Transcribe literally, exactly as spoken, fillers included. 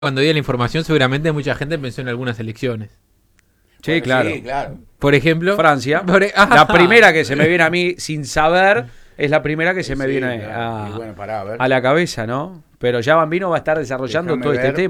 Cuando di la información, seguramente mucha gente pensó en algunas elecciones. Sí, Bueno, claro. sí, claro. Por ejemplo, Francia. por e- La primera que se me viene a mí sin saber es la primera que se me Sí, viene claro. a, Y bueno, pará, a ver. a la cabeza, ¿no? Pero ya Bambino va a estar desarrollando Déjame todo este ver. tema.